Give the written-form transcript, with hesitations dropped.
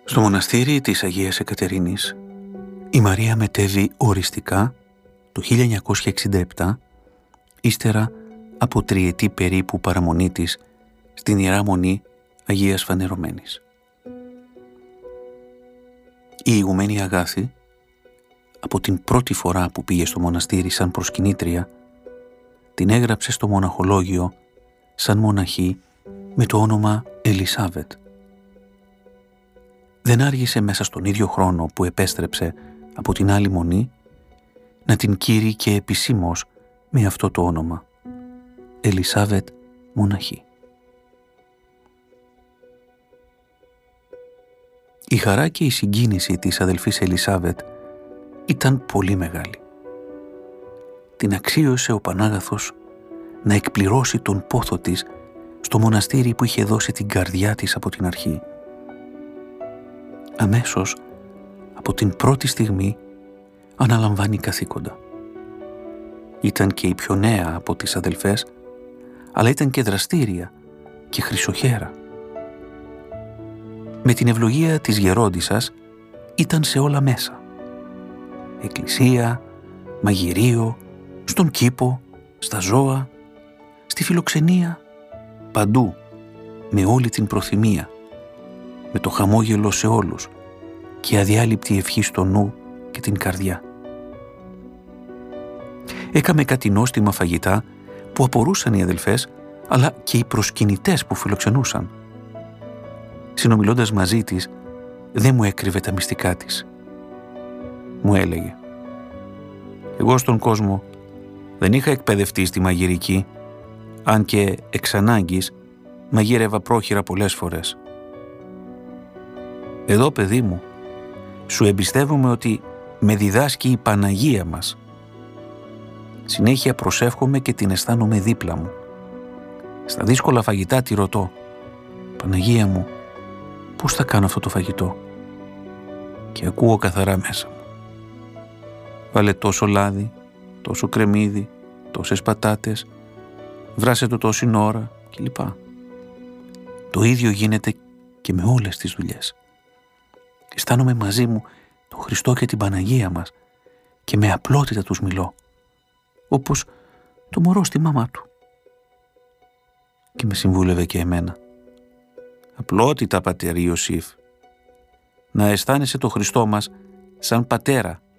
Στο μοναστήρι της Αγίας Εκατερίνης η Μαρία μετέβη οριστικά το 1967, ύστερα από τριετή περίπου παραμονή της στην Ιερά Μονή Αγίας Φανερωμένης. Η ηγουμένη Αγάθη, από την πρώτη φορά που πήγε στο μοναστήρι σαν προσκυνήτρια, την έγραψε στο μοναχολόγιο σαν μοναχή με το όνομα Ελισάβετ. Δεν άργησε μέσα στον ίδιο χρόνο που επέστρεψε από την άλλη μονή να την κήρει και επισήμως με αυτό το όνομα, Ελισάβετ μοναχή. Η χαρά και η συγκίνηση της αδελφής Ελισάβετ ήταν πολύ μεγάλη. Την αξίωσε ο Πανάγαθος να εκπληρώσει τον πόθο της στο μοναστήρι που είχε δώσει την καρδιά της από την αρχή. Αμέσως, από την πρώτη στιγμή, αναλαμβάνει καθήκοντα. Ήταν και η πιο νέα από τις αδελφές, αλλά ήταν και δραστήρια και χρυσοχέρα. Με την ευλογία της γερόντισσας ήταν σε όλα μέσα. Εκκλησία, μαγειρίο, στον κήπο, στα ζώα, στη φιλοξενία, παντού, με όλη την προθυμία, με το χαμόγελο σε όλους και αδιάλειπτη ευχή στο νου και την καρδιά. Έκαμε κάτι νόστιμα φαγητά που απορούσαν οι αδελφές, αλλά και οι προσκυνητές που φιλοξενούσαν. Συνομιλώντας μαζί της, δεν μου έκρυβε τα μυστικά της. Μου έλεγε: «Εγώ στον κόσμο δεν είχα εκπαιδευτεί στη μαγειρική, αν και εξ ανάγκης μαγείρευα πρόχειρα πολλές φορές. Εδώ, παιδί μου, σου εμπιστεύομαι ότι με διδάσκει η Παναγία μας. Συνέχεια προσεύχομαι και την αισθάνομαι δίπλα μου. Στα δύσκολα φαγητά τη ρωτώ: Παναγία μου, πώς θα κάνω αυτό το φαγητό? Και ακούω καθαρά μέσα μου: βάλε τόσο λάδι, τόσο κρεμμύδι, τόσες πατάτες, βράσε το τόση ώρα κλπ. Το ίδιο γίνεται και με όλες τις δουλειές. Αισθάνομαι μαζί μου τον Χριστό και την Παναγία μας και με απλότητα τους μιλώ, όπως το μωρό στη μάμα του». Και με συμβούλευε και εμένα: «Απλότητα, πατέρ Ιωσήφ, να αισθάνεσαι το Χριστό μας σαν πατέρα